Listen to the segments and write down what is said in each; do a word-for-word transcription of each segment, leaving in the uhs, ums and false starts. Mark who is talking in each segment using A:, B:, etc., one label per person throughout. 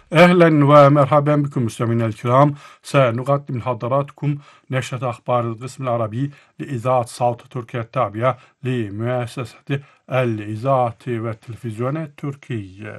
A: أهلا ومرحبا بكم مستمعينا الكرام. سنقدم لحضراتكم نشرة أخبار القسم العربي لإذاعة صوت تركيا التابعة لمؤسسة الإذاعة والتلفزيون التركي.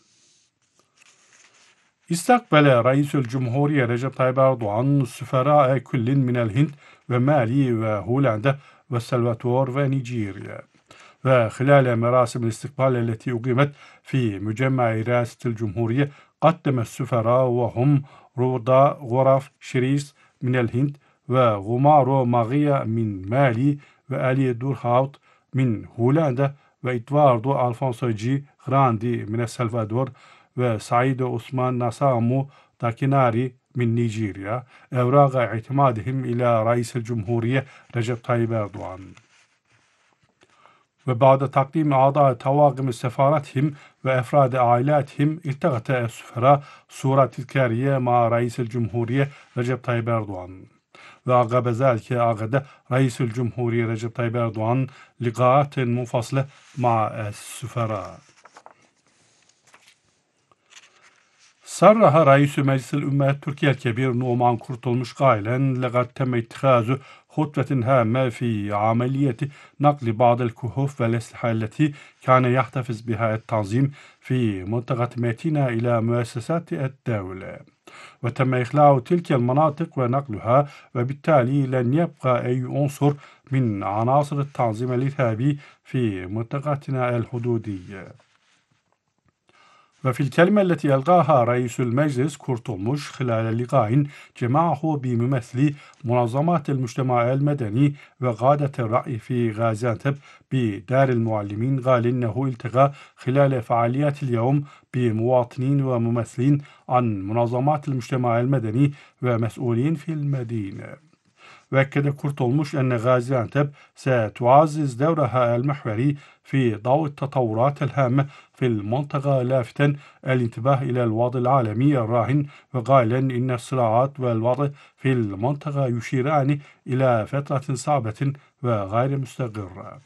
A: استقبل رئيس الجمهورية رجب طيب أردوغان سفراء كل من الهند ومالي وهولندا والسلفادور ونيجيريا. وخلال مراسم الاستقبال التي أقيمت في مجمع رئاسة الجمهورية، قدم السفراء وهم رودا غرف شريس من الهند، وغمارو ماغيا من مالي، وآلي دورهاوت من هولندا، وإدواردو ألفونسو جي غراندي من السلفادور، وسعيد عثمان ناسامو تاكيناري من نيجيريا، أوراق اعتمادهم إلى رئيس الجمهورية رجب طيب أردوغان. وبعد تقديم أعضاء طواقم سفارتهم وأفراد عائلاتهم، التقط السفراء صورة تذكارية مع رئيس الجمهورية رجب طيب أردوغان. وعقب ذلك عقد رئيس الجمهورية رجب طيب أردوغان لقاءات منفصلة مع السفراء. صرح رئيس مجلس الأمة التركي الكبير نومان كورتولموش قائلا: لقد تم اتخاذ خطوة هامة في عملية نقل بعض الكهوف والأسلحة التي كان يحتفظ بها التنظيم في منطقة ميتينا إلى مؤسسات الدولة، وتم إخلاء تلك المناطق ونقلها، وبالتالي لن يبقى أي عنصر من عناصر التنظيم الإرهابي في منطقتنا الحدودية. وفي الكلمة التي ألقاها رئيس المجلس كورتولموش خلال لقاء جمعه بممثلي منظمات المجتمع المدني وقادة الرأي في غازيانتب بدار المعلمين، قال إنه التقى خلال فعاليات اليوم بمواطنين وممثلين عن منظمات المجتمع المدني ومسؤولين في المدينة. وأكد كورتولموش أن غازيانتب ستعزز دورها المحوري في ضوء التطورات الهامة في المنطقة، لافتا الانتباه إلى الوضع العالمي الراهن، وقائلا إن الصراعات والوضع في المنطقة يشيران إلى فترة صعبة وغير مستقرة.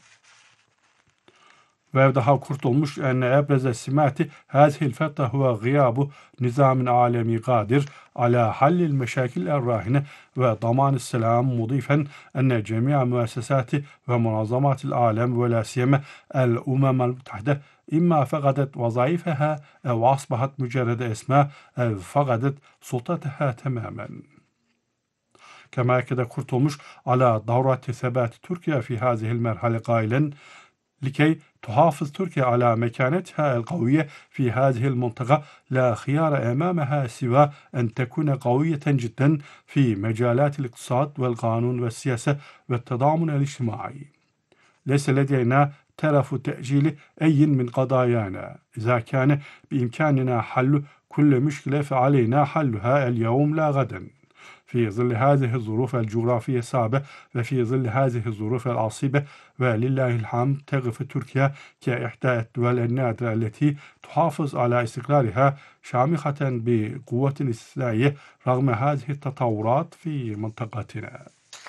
A: ويوضح كورتولموش أن أبرز سمات هذه الفترة هو غياب نظام عالمي قادر على حل المشاكل الراهنة وضمان السلام، مضيفا أن جميع مؤسسات ومنظمات العالم ولا سيما الأمم المتحدة إما فقدت وظائفها أو أصبحت مجرد أسماء أو فقدت سلطتها تماما. كما أكد كورتولموش على ضرورة ثبات تركيا في هذه المرحلة قائلا: لكي تحافظ تركيا على مكانتها القوية في هذه المنطقة، لا خيار أمامها سوى أن تكون قوية جدا في مجالات الاقتصاد والقانون والسياسة والتضامن الاجتماعي. ليس لدينا ترف تأجيل أي من قضايانا. إذا كان بإمكاننا حل كل مشكلة فعلينا حلها اليوم لا غدا. في ظل هذه الظروف الجغرافية الصعبة وفي ظل هذه الظروف العصيبة، ولله الحمد، تقف تركيا كإحدى الدول النادرة التي تحافظ على استقرارها، شامخة بقوة استثنائية رغم هذه التطورات في منطقتنا.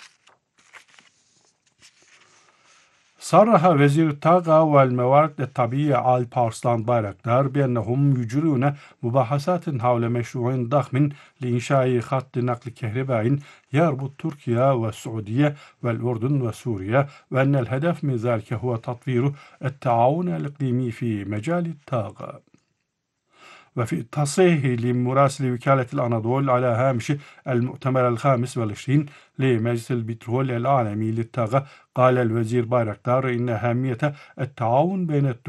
A: صرح وزير الطاقة والموارد الطبيعية البارسلان بايراقدار بأنهم يجرون مباحثات حول مشروع ضخم لإنشاء خط نقل كهربائي يربط تركيا والسعودية والأردن وسوريا، وأن الهدف من ذلك هو تطوير التعاون الإقليمي في مجال الطاقة. وفي تصريح لمراسل وكالة الأناضول على هامش المؤتمر الخامس والعشرين لمجلس البترول العالمي للطاقة، قال الوزير بايراقدار إن أهمية التعاون بين